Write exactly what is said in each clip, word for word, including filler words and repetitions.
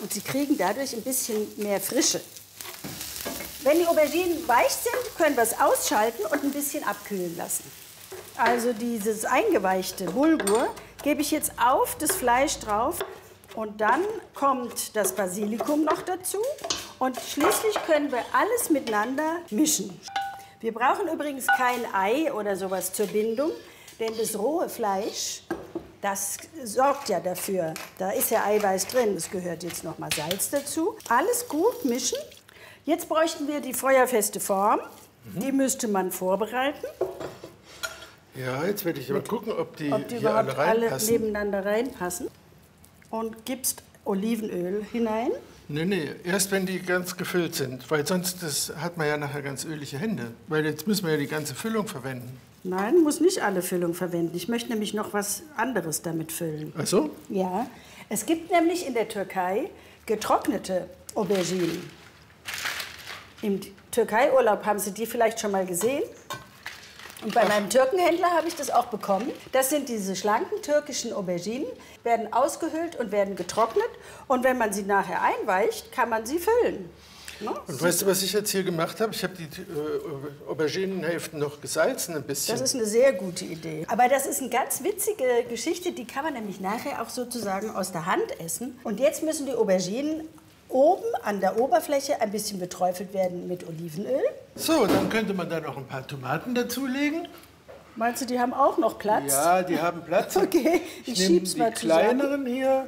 Und sie kriegen dadurch ein bisschen mehr Frische. Wenn die Auberginen weich sind, können wir es ausschalten und ein bisschen abkühlen lassen. Also dieses eingeweichte Bulgur gebe ich jetzt auf das Fleisch drauf. Und dann kommt das Basilikum noch dazu. Und schließlich können wir alles miteinander mischen. Wir brauchen übrigens kein Ei oder sowas zur Bindung, denn das rohe Fleisch, das sorgt ja dafür. Da ist ja Eiweiß drin, es gehört jetzt noch mal Salz dazu. Alles gut mischen. Jetzt bräuchten wir die feuerfeste Form. Mhm. Die müsste man vorbereiten. Ja, jetzt werde ich aber Mit, gucken, ob die, ob die hier überhaupt alle, alle nebeneinander reinpassen. Und gibst Olivenöl hinein. Nee, nee, erst wenn die ganz gefüllt sind, weil sonst das hat man ja nachher ganz ölige Hände. Weil jetzt müssen wir ja die ganze Füllung verwenden. Nein, muss nicht alle Füllung verwenden. Ich möchte nämlich noch was anderes damit füllen. Ach so? Ja, es gibt nämlich in der Türkei getrocknete Auberginen. Im Türkei-Urlaub haben Sie die vielleicht schon mal gesehen. Und bei meinem Türkenhändler habe ich das auch bekommen. Das sind diese schlanken türkischen Auberginen, werden ausgehöhlt und werden getrocknet. Und wenn man sie nachher einweicht, kann man sie füllen. No? Und weißt du, was ich jetzt hier gemacht habe? Ich habe die äh, Auberginenhälften noch gesalzen ein bisschen. Das ist eine sehr gute Idee. Aber das ist eine ganz witzige Geschichte, die kann man nämlich nachher auch sozusagen aus der Hand essen. Und jetzt müssen die Auberginen oben an der Oberfläche ein bisschen beträufelt werden mit Olivenöl. So, dann könnte man da noch ein paar Tomaten dazulegen. Meinst du, die haben auch noch Platz? Ja, die haben Platz. Okay, ich, ich schieb's mal zusammen. Die kleineren hier.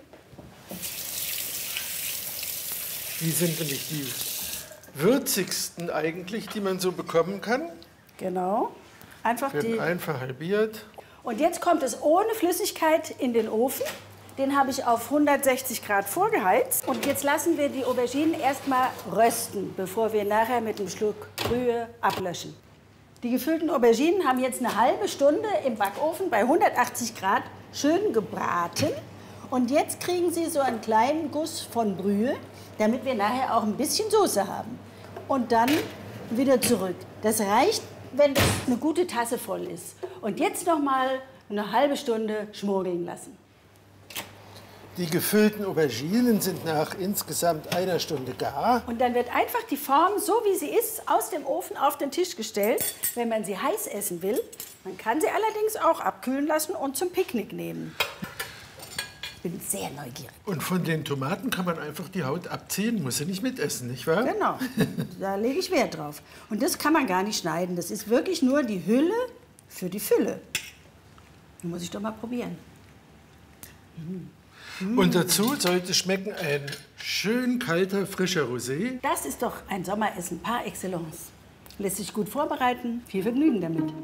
Die sind nämlich die würzigsten eigentlich, die man so bekommen kann. Genau. Einfach Werden die. einfach halbiert. Und jetzt kommt es ohne Flüssigkeit in den Ofen. Den habe ich auf hundertsechzig Grad vorgeheizt. Und jetzt lassen wir die Auberginen erstmal rösten, bevor wir nachher mit einem Schluck Brühe ablöschen. Die gefüllten Auberginen haben jetzt eine halbe Stunde im Backofen bei hundertachtzig Grad schön gebraten. Und jetzt kriegen sie so einen kleinen Guss von Brühe, damit wir nachher auch ein bisschen Soße haben. Und dann wieder zurück. Das reicht, wenn das eine gute Tasse voll ist. Und jetzt noch mal eine halbe Stunde schmorgeln lassen. Die gefüllten Auberginen sind nach insgesamt einer Stunde gar. Und dann wird einfach die Form, so wie sie ist, aus dem Ofen auf den Tisch gestellt, wenn man sie heiß essen will. Man kann sie allerdings auch abkühlen lassen und zum Picknick nehmen. Ich bin sehr neugierig. Und von den Tomaten kann man einfach die Haut abziehen, muss sie nicht mitessen, nicht wahr? Genau, da lege ich Wert drauf. Und das kann man gar nicht schneiden. Das ist wirklich nur die Hülle für die Fülle. Die muss ich doch mal probieren. Mm. Und dazu sollte schmecken ein schön kalter, frischer Rosé. Das ist doch ein Sommeressen par excellence. Lässt sich gut vorbereiten. Viel Vergnügen damit.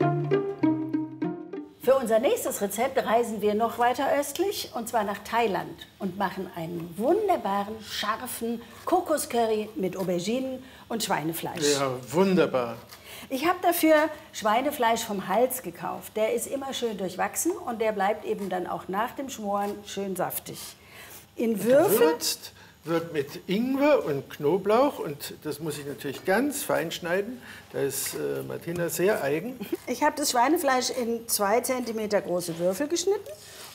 Für unser nächstes Rezept reisen wir noch weiter östlich, und zwar nach Thailand, und machen einen wunderbaren, scharfen Kokoscurry mit Auberginen und Schweinefleisch. Ja, wunderbar. Ich habe dafür Schweinefleisch vom Hals gekauft. Der ist immer schön durchwachsen und der bleibt eben dann auch nach dem Schmoren schön saftig. In Würfel. Gewürzt wird mit Ingwer und Knoblauch, und das muss ich natürlich ganz fein schneiden. Da ist äh, Martina sehr eigen. Ich habe das Schweinefleisch in zwei Zentimeter große Würfel geschnitten